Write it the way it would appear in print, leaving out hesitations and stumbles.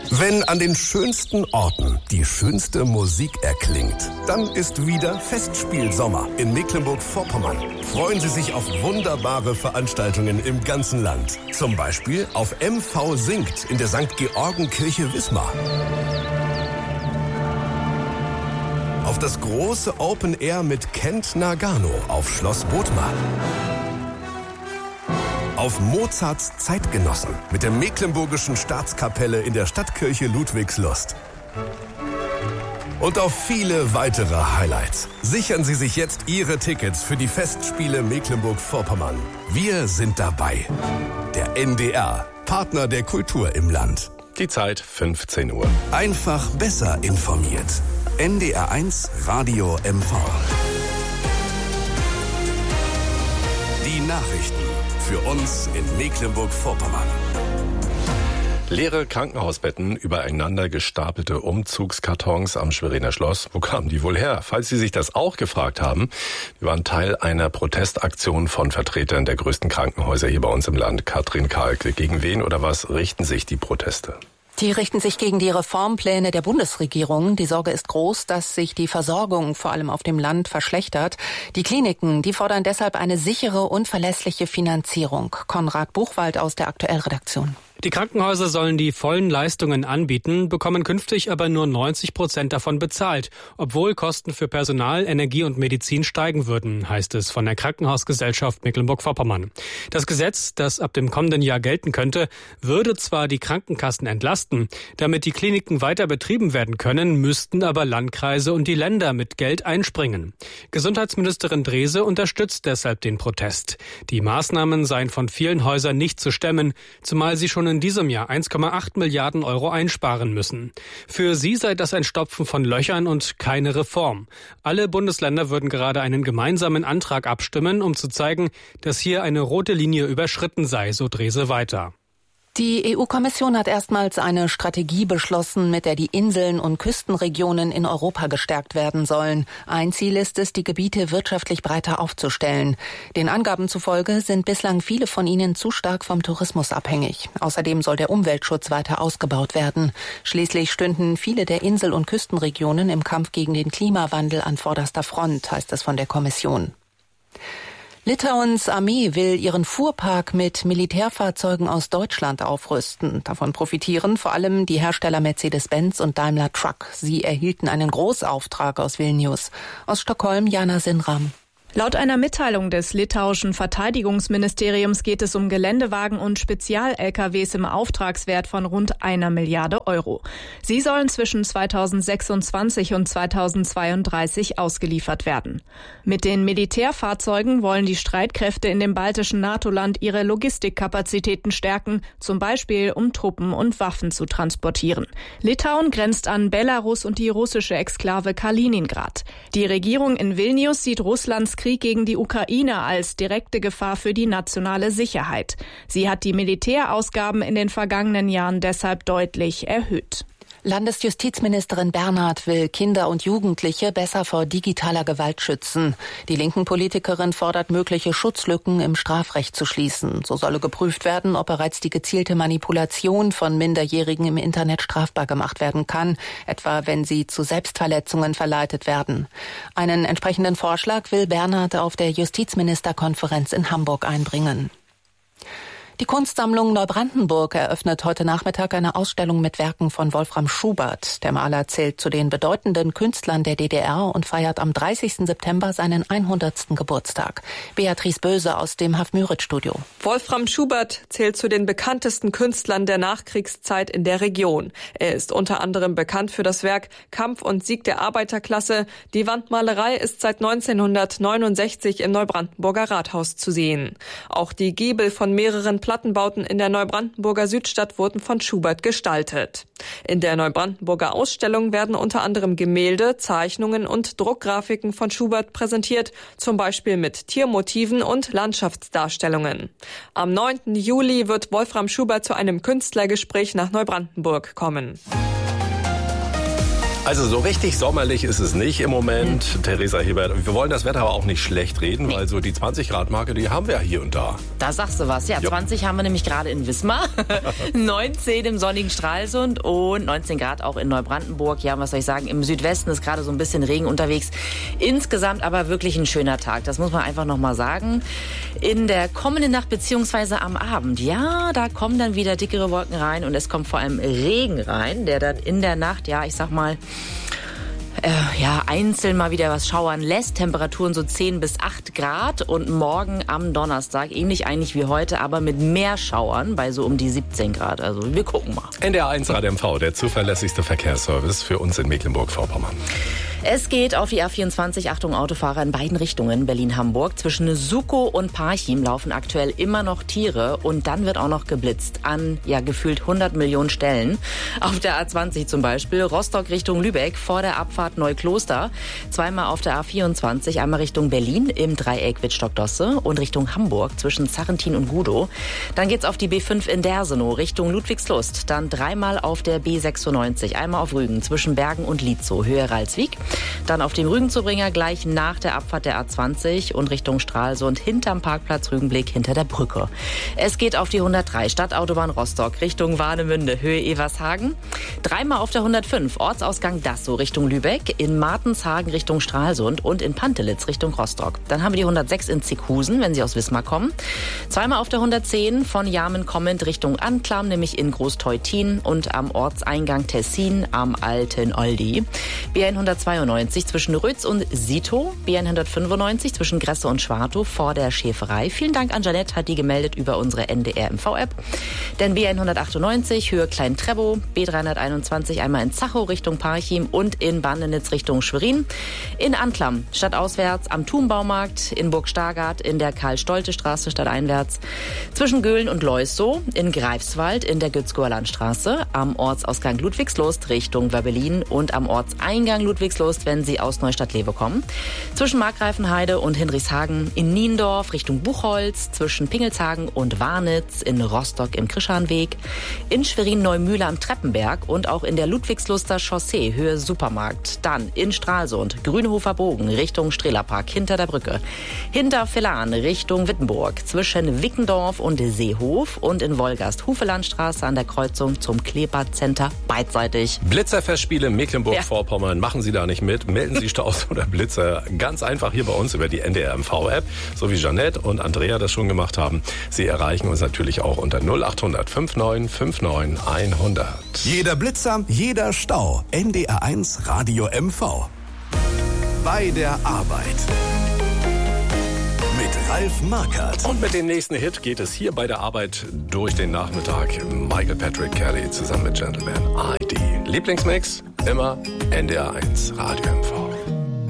Wenn an den schönsten Orten die schönste Musik erklingt, dann ist wieder Festspielsommer in Mecklenburg-Vorpommern. Freuen Sie sich auf wunderbare Veranstaltungen im ganzen Land. Zum Beispiel auf MV Singt in der St. Georgenkirche Wismar. Auf das große Open Air mit Kent Nagano auf Schloss Bothmar. Auf Mozarts Zeitgenossen mit der Mecklenburgischen Staatskapelle in der Stadtkirche Ludwigslust. Und auf viele weitere Highlights. Sichern Sie sich jetzt Ihre Tickets für die Festspiele Mecklenburg-Vorpommern. Wir sind dabei. Der NDR, Partner der Kultur im Land. Die Zeit 15 Uhr. Einfach besser informiert. NDR1 Radio MV. Die Nachrichten für uns in Mecklenburg-Vorpommern. Leere Krankenhausbetten, übereinander gestapelte Umzugskartons am Schweriner Schloss. Wo kamen die wohl her? Falls Sie sich das auch gefragt haben, die waren Teil einer Protestaktion von Vertretern der größten Krankenhäuser hier bei uns im Land. Katrin Kahlke, gegen wen oder was richten sich die Proteste? Die richten sich gegen die Reformpläne der Bundesregierung. Die Sorge ist groß, dass sich die Versorgung vor allem auf dem Land verschlechtert. Die Kliniken, die fordern deshalb eine sichere und verlässliche Finanzierung. Konrad Buchwald aus der Aktuell-Redaktion. Die Krankenhäuser sollen die vollen Leistungen anbieten, bekommen künftig aber nur 90% davon bezahlt, obwohl Kosten für Personal, Energie und Medizin steigen würden, heißt es von der Krankenhausgesellschaft Mecklenburg-Vorpommern. Das Gesetz, das ab dem kommenden Jahr gelten könnte, würde zwar die Krankenkassen entlasten, damit die Kliniken weiter betrieben werden können, müssten aber Landkreise und die Länder mit Geld einspringen. Gesundheitsministerin Drese unterstützt deshalb den Protest. Die Maßnahmen seien von vielen Häusern nicht zu stemmen, zumal sie schon in diesem Jahr 1,8 Milliarden Euro einsparen müssen. Für sie sei das ein Stopfen von Löchern und keine Reform. Alle Bundesländer würden gerade einen gemeinsamen Antrag abstimmen, um zu zeigen, dass hier eine rote Linie überschritten sei, so Drese weiter. Die EU-Kommission hat erstmals eine Strategie beschlossen, mit der die Inseln und Küstenregionen in Europa gestärkt werden sollen. Ein Ziel ist es, die Gebiete wirtschaftlich breiter aufzustellen. Den Angaben zufolge sind bislang viele von ihnen zu stark vom Tourismus abhängig. Außerdem soll der Umweltschutz weiter ausgebaut werden. Schließlich stünden viele der Insel- und Küstenregionen im Kampf gegen den Klimawandel an vorderster Front, heißt es von der Kommission. Litauens Armee will ihren Fuhrpark mit Militärfahrzeugen aus Deutschland aufrüsten. Davon profitieren vor allem die Hersteller Mercedes-Benz und Daimler Truck. Sie erhielten einen Großauftrag aus Vilnius. Aus Stockholm Jana Sinram. Laut einer Mitteilung des litauischen Verteidigungsministeriums geht es um Geländewagen und Spezial-LKWs im Auftragswert von rund 1 Milliarde Euro. Sie sollen zwischen 2026 und 2032 ausgeliefert werden. Mit den Militärfahrzeugen wollen die Streitkräfte in dem baltischen NATO-Land ihre Logistikkapazitäten stärken, zum Beispiel um Truppen und Waffen zu transportieren. Litauen grenzt an Belarus und die russische Exklave Kaliningrad. Die Regierung in Vilnius sieht Russlands Krieg gegen die Ukraine als direkte Gefahr für die nationale Sicherheit. Sie hat die Militärausgaben in den vergangenen Jahren deshalb deutlich erhöht. Landesjustizministerin Bernhardt will Kinder und Jugendliche besser vor digitaler Gewalt schützen. Die linken Politikerin fordert, mögliche Schutzlücken im Strafrecht zu schließen. So solle geprüft werden, ob bereits die gezielte Manipulation von Minderjährigen im Internet strafbar gemacht werden kann, etwa wenn sie zu Selbstverletzungen verleitet werden. Einen entsprechenden Vorschlag will Bernhardt auf der Justizministerkonferenz in Hamburg einbringen. Die Kunstsammlung Neubrandenburg eröffnet heute Nachmittag eine Ausstellung mit Werken von Wolfram Schubert. Der Maler zählt zu den bedeutenden Künstlern der DDR und feiert am 30. September seinen 100. Geburtstag. Beatrice Böse aus dem Haff-Müritz-Studio. Wolfram Schubert zählt zu den bekanntesten Künstlern der Nachkriegszeit in der Region. Er ist unter anderem bekannt für das Werk Kampf und Sieg der Arbeiterklasse. Die Wandmalerei ist seit 1969 im Neubrandenburger Rathaus zu sehen. Auch die Giebel von mehreren Plattenbauten in der Neubrandenburger Südstadt wurden von Schubert gestaltet. In der Neubrandenburger Ausstellung werden unter anderem Gemälde, Zeichnungen und Druckgrafiken von Schubert präsentiert, zum Beispiel mit Tiermotiven und Landschaftsdarstellungen. Am 9. Juli wird Wolfram Schubert zu einem Künstlergespräch nach Neubrandenburg kommen. Also so richtig sommerlich ist es nicht im Moment, Theresa Hebert. Wir wollen das Wetter aber auch nicht schlecht reden, weil so die 20-Grad-Marke, die haben wir ja hier und da. Da sagst du was. Ja, 20 haben wir nämlich gerade in Wismar, 19 im sonnigen Stralsund und 19 Grad auch in Neubrandenburg. Ja, was soll ich sagen, im Südwesten ist gerade so ein bisschen Regen unterwegs. Insgesamt aber wirklich ein schöner Tag, das muss man einfach nochmal sagen. In der kommenden Nacht beziehungsweise am Abend, ja, da kommen dann wieder dickere Wolken rein und es kommt vor allem Regen rein, der dann in der Nacht, ja, ich sag mal, einzeln mal wieder was schauern lässt. Temperaturen so 10 bis 8 Grad und morgen am Donnerstag ähnlich eigentlich wie heute, aber mit mehr Schauern bei so um die 17 Grad. Also wir gucken mal. NDR1 Rad MV, der zuverlässigste Verkehrsservice für uns in Mecklenburg-Vorpommern. Es geht auf die A24, Achtung Autofahrer in beiden Richtungen, Berlin-Hamburg. Zwischen Sukow und Parchim laufen aktuell immer noch Tiere und dann wird auch noch geblitzt an, gefühlt 100 Millionen Stellen. Auf der A20 zum Beispiel, Rostock Richtung Lübeck vor der Abfahrt Neukloster. Zweimal auf der A24, einmal Richtung Berlin im Dreieck Wittstock-Dosse und Richtung Hamburg zwischen Zarrentin und Gudow. Dann geht's auf die B5 in Dersenow Richtung Ludwigslust. Dann dreimal auf der B96, einmal auf Rügen zwischen Bergen und Lietzow, Höhe Ralswiek. Dann auf dem Rügenzubringer gleich nach der Abfahrt der A20 und Richtung Stralsund hinterm Parkplatz Rügenblick hinter der Brücke. Es geht auf die 103 Stadtautobahn Rostock Richtung Warnemünde, Höhe Evershagen. Dreimal auf der 105 Ortsausgang Dassow Richtung Lübeck, in Martenshagen Richtung Stralsund und in Pantelitz Richtung Rostock. Dann haben wir die 106 in Zickhusen, wenn Sie aus Wismar kommen. Zweimal auf der 110 von Jarmen kommend Richtung Anklam, nämlich in Großteutin und am Ortseingang Tessin am Alten Oldi. BN 192 zwischen Rötz und Sito, BN 195 zwischen Gresse und Schwartow vor der Schäferei. Vielen Dank an Janette, hat die gemeldet über unsere NDR-MV-App. Denn BN 198 Höhe Klein-Trebow, B321 einmal in Zachow Richtung Parchim und in Bandenitz Richtung Schwerin. In Anklam stadtauswärts am Thumbaumarkt, in Burg-Stargard in der Karl-Stolte-Straße stadteinwärts, zwischen Göhlen und Leussow, in Greifswald in der Gützkower Landstraße, am Ortsausgang Ludwigslust Richtung Werbelin und am Ortseingang Ludwigslust, wenn Sie aus Neustadt-Lewe kommen. Zwischen Markgreifenheide und Hinrichshagen in Niendorf Richtung Buchholz, zwischen Pingelshagen und Warnitz, in Rostock im Krischanweg, in Schwerin-Neumühle am Treppenberg und auch in der Ludwigsluster Chaussee Höhe Supermarkt. Dann in Stralsund, Grünhofer Bogen Richtung Strehlerpark hinter der Brücke. Hinter Villan Richtung Wittenburg, zwischen Wickendorf und Seehof und in Wolgast Hufelandstraße an der Kreuzung zum Kleebad-Center beidseitig. Blitzerfestspiele Mecklenburg-Vorpommern. Machen Sie da nicht mit, melden Sie Staus oder Blitzer ganz einfach hier bei uns über die NDR-MV-App, so wie Janette und Andrea das schon gemacht haben. Sie erreichen uns natürlich auch unter 0800 59 59 100. Jeder Blitzer, jeder Stau. NDR1 Radio MV. Bei der Arbeit. Mit Ralf Markert. Und mit dem nächsten Hit geht es hier bei der Arbeit durch den Nachmittag. Michael Patrick Kelly zusammen mit Gentleman ID. Lieblingsmix? Immer NDR1 Radio MV.